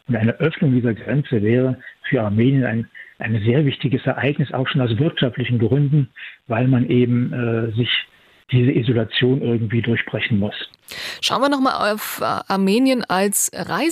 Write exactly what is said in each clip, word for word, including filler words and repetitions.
Und eine Öffnung dieser Grenze wäre für Armenien ein, ein sehr wichtiges Ereignis, auch schon aus wirtschaftlichen Gründen, weil man eben äh, sich diese Isolation irgendwie durchbrechen muss. Schauen wir nochmal auf Armenien als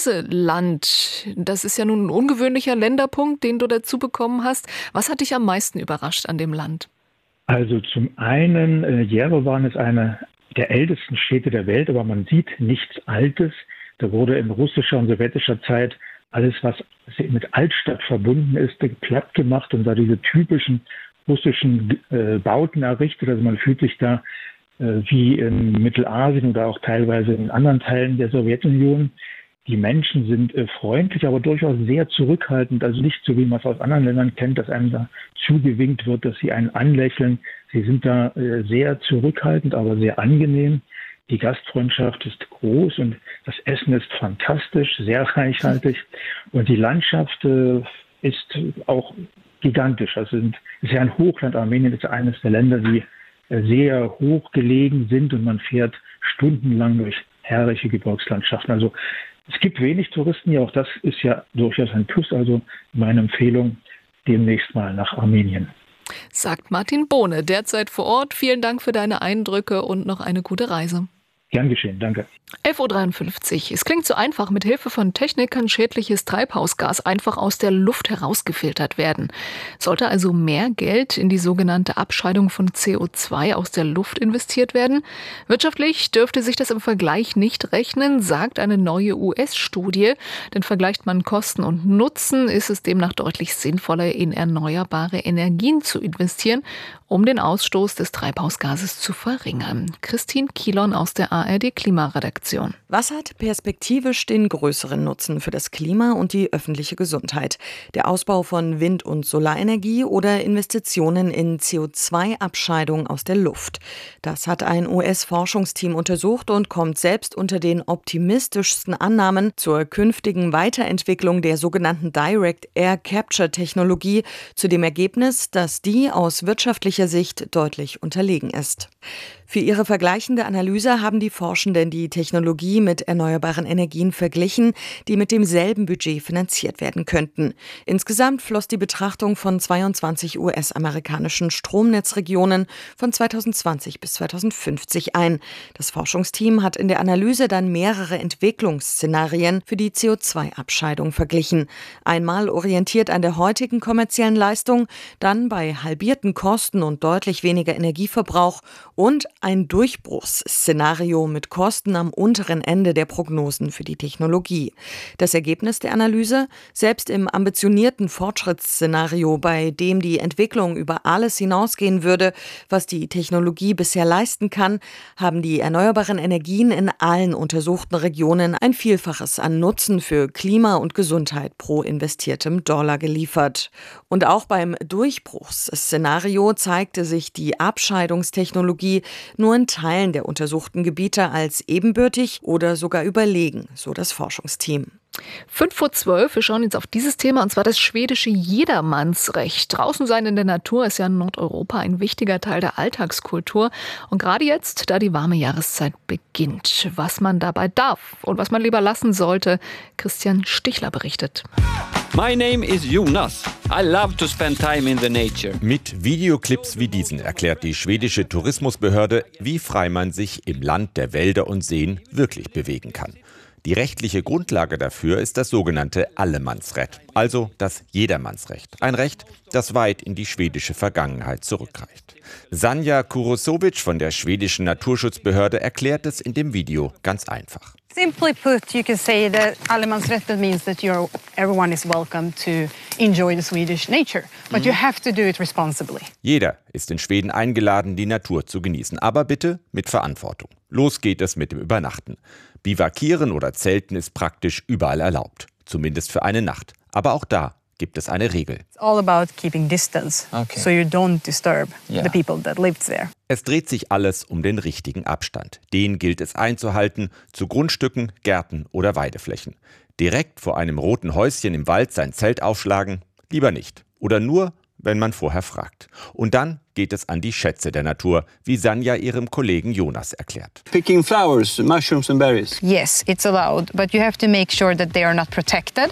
Reiseland. Das ist ja nun ein ungewöhnlicher Länderpunkt, den du dazu bekommen hast. Was hat dich am meisten überrascht an dem Land? Also zum einen, äh, Jerewan ist eine der ältesten Städte der Welt, aber man sieht nichts Altes. Da wurde in russischer und sowjetischer Zeit alles, was mit Altstadt verbunden ist, platt gemacht und da diese typischen russischen äh, Bauten errichtet. Also man fühlt sich da äh, wie in Mittelasien oder auch teilweise in anderen Teilen der Sowjetunion. Die Menschen sind äh, freundlich, aber durchaus sehr zurückhaltend. Also nicht so, wie man es aus anderen Ländern kennt, dass einem da zugewinkt wird, dass sie einen anlächeln. Sie sind da äh, sehr zurückhaltend, aber sehr angenehm. Die Gastfreundschaft ist groß und das Essen ist fantastisch, sehr reichhaltig. Und die Landschaft äh, ist auch gigantisch. Also es ist ja ein Hochland. Armenien ist eines der Länder, die sehr hoch gelegen sind und man fährt stundenlang durch herrliche Gebirgslandschaften. Also es gibt wenig Touristen hier. Auch das ist ja durchaus ein Plus. Also meine Empfehlung, demnächst mal nach Armenien. Sagt Martin Bohne, derzeit vor Ort. Vielen Dank für deine Eindrücke und noch eine gute Reise. Gern geschehen, danke. elf Uhr dreiundfünfzig. Es klingt so einfach. Mit Hilfe von Technik kann schädliches Treibhausgas einfach aus der Luft herausgefiltert werden. Sollte also mehr Geld in die sogenannte Abscheidung von C O zwei aus der Luft investiert werden? Wirtschaftlich dürfte sich das im Vergleich nicht rechnen, sagt eine neue U S-Studie. Denn vergleicht man Kosten und Nutzen, ist es demnach deutlich sinnvoller, in erneuerbare Energien zu investieren, um den Ausstoß des Treibhausgases zu verringern. Christine Kielon aus der A R D-Klimaredaktion. Was hat perspektivisch den größeren Nutzen für das Klima und die öffentliche Gesundheit? Der Ausbau von Wind- und Solarenergie oder Investitionen in C O zwei Abscheidung aus der Luft? Das hat ein U S-Forschungsteam untersucht und kommt selbst unter den optimistischsten Annahmen zur künftigen Weiterentwicklung der sogenannten Direct Air Capture-Technologie zu dem Ergebnis, dass die aus wirtschaftlicher Sicht deutlich unterlegen ist. Für ihre vergleichende Analyse haben die Forschenden die Technologie mit erneuerbaren Energien verglichen, die mit demselben Budget finanziert werden könnten. Insgesamt floss die Betrachtung von zweiundzwanzig U S-amerikanischen Stromnetzregionen von zweitausendzwanzig bis zweitausendfünfzig ein. Das Forschungsteam hat in der Analyse dann mehrere Entwicklungsszenarien für die C O zwei Abscheidung verglichen. Einmal orientiert an der heutigen kommerziellen Leistung, dann bei halbierten Kosten und deutlich weniger Energieverbrauch und ein Durchbruchsszenario mit Kosten am unteren Ende der Prognosen für die Technologie. Das Ergebnis der Analyse: Selbst im ambitionierten Fortschrittsszenario, bei dem die Entwicklung über alles hinausgehen würde, was die Technologie bisher leisten kann, haben die erneuerbaren Energien in allen untersuchten Regionen ein Vielfaches an Nutzen für Klima und Gesundheit pro investiertem Dollar geliefert. Und auch beim Durchbruchsszenario zeigte sich die Abscheidungstechnologie nur in Teilen der untersuchten Gebiete als ebenbürtig oder sogar überlegen, so das Forschungsteam. Fünf vor zwölf, wir schauen jetzt auf dieses Thema, und zwar das schwedische Jedermannsrecht. Draußen sein in der Natur ist ja in Nordeuropa ein wichtiger Teil der Alltagskultur. Und gerade jetzt, da die warme Jahreszeit beginnt, was man dabei darf und was man lieber lassen sollte, Christian Stichler berichtet. My name is Jonas. I love to spend time in the nature. Mit Videoclips wie diesen erklärt die schwedische Tourismusbehörde, wie frei man sich im Land der Wälder und Seen wirklich bewegen kann. Die rechtliche Grundlage dafür ist das sogenannte Allemansrätt, also das Jedermannsrecht. Ein Recht, das weit in die schwedische Vergangenheit zurückreicht. Sanja Kurosowicz von der schwedischen Naturschutzbehörde erklärt es in dem Video ganz einfach. Simply put, you can say that allemansrätten means that you're, everyone is welcome to enjoy the Swedish nature, but mhm. you have to do it responsibly. Jeder ist in Schweden eingeladen, die Natur zu genießen, aber bitte mit Verantwortung. Los geht es mit dem Übernachten. Bivakieren oder Zelten ist praktisch überall erlaubt, zumindest für eine Nacht. Aber auch da gibt es eine Regel. It's all about keeping distance, okay. So you don't disturb yeah. the people that live there. Es dreht sich alles um den richtigen Abstand. Den gilt es einzuhalten zu Grundstücken, Gärten oder Weideflächen. Direkt vor einem roten Häuschen im Wald sein Zelt aufschlagen? Lieber nicht. Oder nur, wenn man vorher fragt. Und dann geht es an die Schätze der Natur, wie Sanja ihrem Kollegen Jonas erklärt. Picking flowers, mushrooms and berries. Yes, it's allowed, but you have to make sure that they are not protected.